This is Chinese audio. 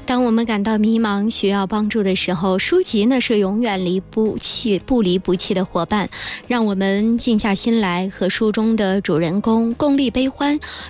当我们感到迷茫需要帮助的时候，书籍呢是永远不离不弃的伙伴，让我们静下心来和书中的主人公共历悲欢，